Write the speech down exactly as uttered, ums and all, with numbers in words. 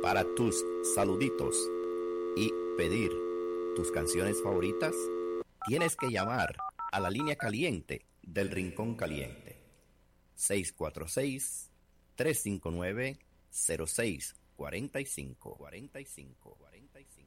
para tus saluditos y pedir tus canciones favoritas, tienes que llamar a la línea caliente del Rincón Caliente. seis cuatro seis, tres cinco nueve, cero seis cuatro cinco, cuarenta y cinco, cuarenta y cinco.